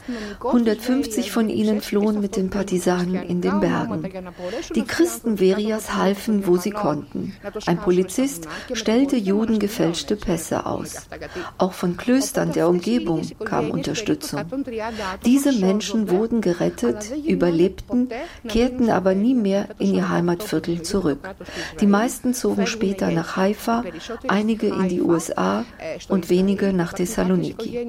150 von ihnen flohen mit den Partisanen in den Bergen. Die Christen Verias halfen, wo sie konnten. Ein Polizist stellte Juden gefälschte Pässe aus. Auch von Klöstern der Umgebung kam Unterstützung. Diese Menschen wurden gerettet, überlebten, kehrten aber nie mehr in ihr Heimatviertel zurück. Die meisten zogen später nach Haifa, einige in die USA und wenige nach Thessaloniki.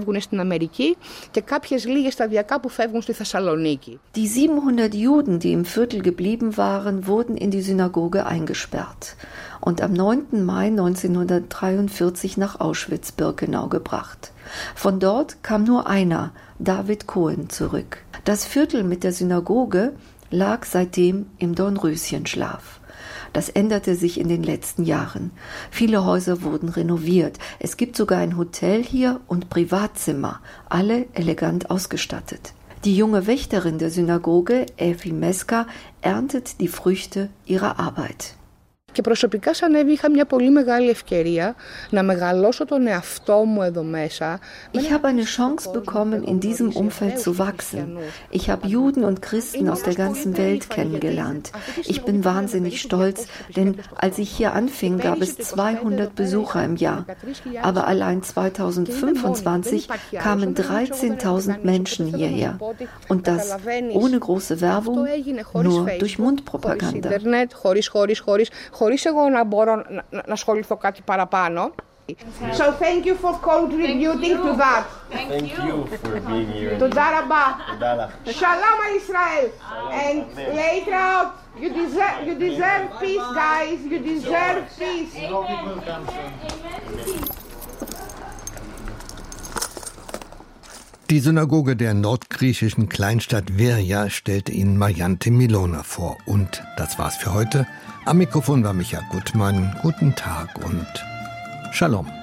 Die 700 Juden, die im Viertel geblieben waren, wurden in die Synagoge eingesperrt und am 9. Mai 1943 nach Auschwitz-Birkenau gebracht. Von dort kam nur einer, David Cohen, zurück. Das Viertel mit der Synagoge lag seitdem im Dornröschenschlaf. Das änderte sich in den letzten Jahren. Viele Häuser wurden renoviert. Es gibt sogar ein Hotel hier und Privatzimmer, alle elegant ausgestattet. Die junge Wächterin der Synagoge, Evi Meska, erntet die Früchte ihrer Arbeit. Και προσωπικά σαν Εύη είχα μια πολύ μεγάλη ευκαιρία να μεγαλώσω τον εαυτό μου εδώ μέσα. Ich habe eine Chance bekommen, in diesem Umfeld zu wachsen. Ich habe Juden und Christen aus der ganzen Welt kennengelernt. Ich bin wahnsinnig stolz, denn als ich hier anfing, gab es 200 Besucher im Jahr. Aber allein 2025 kamen 13.000 Menschen hierher. Und das ohne große Werbung, nur durch Mundpropaganda. Χωρίς εγώ να μπορώ να ασχοληθώ κάτι παραπάνω. So thank you for contributing to that. Thank you for being here. תודה רבה. Shalom על ישראל. And later out, you deserve peace, guys. You deserve peace. Die Synagoge der nordgriechischen Kleinstadt Veria stellte Ihnen Marjante Milona vor. Und das war's für heute. Am Mikrofon war Micha Gutmann. Guten Tag und Shalom.